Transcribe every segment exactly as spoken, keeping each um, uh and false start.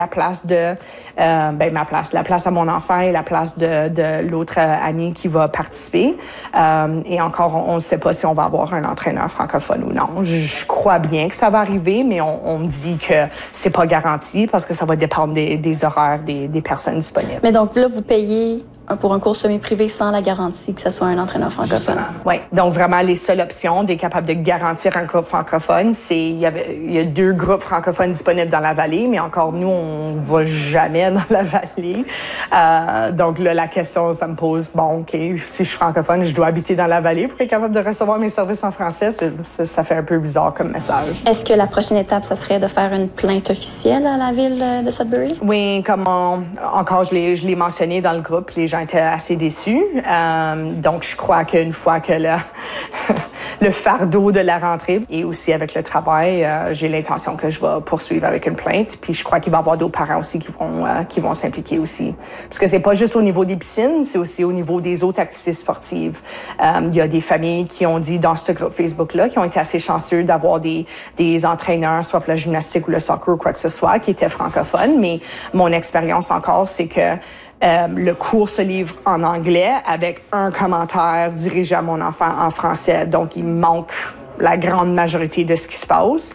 La place de, euh, ben ma place, la place à mon enfant et la place de, de l'autre euh, ami qui va participer. Euh, et encore, on ne sait pas si on va avoir un entraîneur francophone ou non. Je, je crois bien que ça va arriver, mais on, on me dit que c'est pas garanti parce que ça va dépendre des, des horaires des, des personnes disponibles. Mais donc là, vous payez pour un cours semi-privé sans la garantie que ce soit un entraîneur francophone. Oui. Donc, vraiment, les seules options d'être capable de garantir un groupe francophone, c'est il y avait il y a deux groupes francophones disponibles dans la vallée, mais encore, nous, on va jamais dans la vallée. Euh, donc, là, la question, ça me pose, bon, OK, si je suis francophone, je dois habiter dans la vallée pour être capable de recevoir mes services en français. Ça, ça fait un peu bizarre comme message. Est-ce que la prochaine étape, ça serait de faire une plainte officielle à la ville de Sudbury? Oui, comme on, encore, je l'ai, je l'ai mentionné dans le groupe, les gens étaient assez déçus. Euh, donc, je crois qu'une fois que le, le fardeau de la rentrée et aussi avec le travail, euh, j'ai l'intention que je vais poursuivre avec une plainte. Puis, je crois qu'il va y avoir d'autres parents aussi qui vont, euh, qui vont s'impliquer aussi. Parce que c'est pas juste au niveau des piscines, c'est aussi au niveau des autres activités sportives. Euh, il y a des familles qui ont dit dans ce groupe Facebook-là, qui ont été assez chanceux d'avoir des, des entraîneurs, soit pour la gymnastique ou le soccer ou quoi que ce soit, qui étaient francophones. Mais mon expérience encore, c'est que Euh, le cours se livre en anglais avec un commentaire dirigé à mon enfant en français. Donc, il manque la grande majorité de ce qui se passe.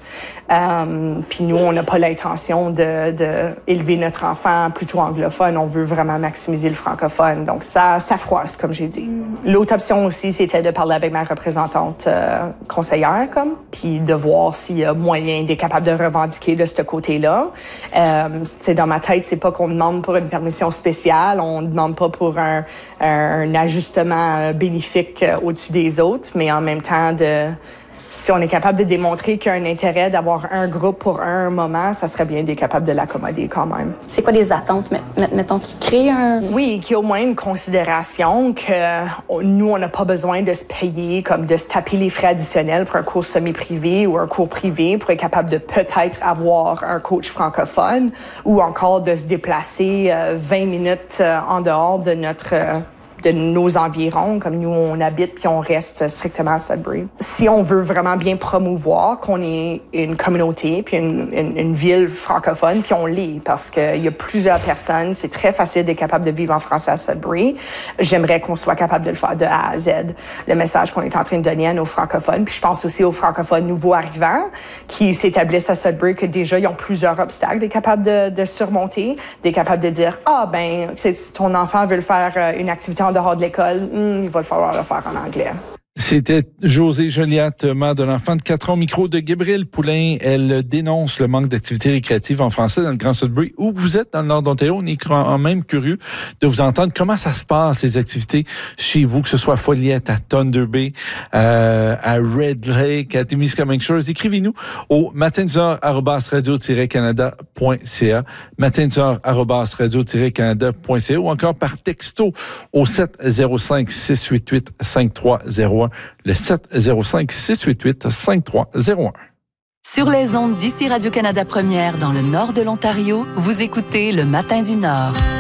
Euh, puis nous, on n'a pas l'intention de, de élever notre enfant plutôt anglophone. On veut vraiment maximiser le francophone. Donc, ça, ça froisse, comme j'ai dit. L'autre option aussi, c'était de parler avec ma représentante euh, conseillère, comme, puis de voir s'il y a moyen d'être capable de revendiquer de ce côté-là. Euh, c'est dans ma tête, c'est pas qu'on demande pour une permission spéciale. On ne demande pas pour un, un ajustement bénéfique au-dessus des autres, mais en même temps de... Si on est capable de démontrer qu'il y a un intérêt d'avoir un groupe pour un moment, ça serait bien d'être capable de l'accommoder quand même. C'est quoi les attentes, mettons, qui créent un... Oui, qu'il y ait au moins une considération que nous, on n'a pas besoin de se payer, comme de se taper les frais additionnels pour un cours semi-privé ou un cours privé pour être capable de peut-être avoir un coach francophone ou encore de se déplacer euh, vingt minutes euh, en dehors de notre... Euh, de nos environs, comme nous, on habite puis on reste strictement à Sudbury. Si on veut vraiment bien promouvoir qu'on est une communauté puis une, une, une ville francophone, puis on l'est, parce qu'il y a plusieurs personnes, c'est très facile d'être capable de vivre en français à Sudbury. J'aimerais qu'on soit capable de le faire de A à Z. Le message qu'on est en train de donner à nos francophones, puis je pense aussi aux francophones nouveaux arrivants qui s'établissent à Sudbury, que déjà, ils ont plusieurs obstacles d'être capables de, de surmonter, d'être capables de dire « Ah, ben, tu sais, si ton enfant veut le faire une activité en dehors de l'école, hmm, il va falloir le faire en anglais. » C'était Josée Joliette, mère de l'enfant de quatre ans, au micro de Gabrielle Poulain. Elle dénonce le manque d'activités récréatives en français dans le Grand Sudbury. Où vous êtes dans le nord d'Ontario, on est quand même curieux de vous entendre. Comment ça se passe, ces activités chez vous, que ce soit à Folliette, à Thunder Bay, euh, à Red Lake, à Témiscamingue Shores? Écrivez-nous au matinzor arobase radio tiret canada point c a, matinzor arobase radio tiret canada point c a ou encore par texto au sept zéro cinq, six huit huit, cinq trois zéro un. Le sept zéro cinq, six huit huit, cinq trois zéro un. Sur les ondes d'ici Radio-Canada Première dans le nord de l'Ontario, vous écoutez Le Matin du Nord.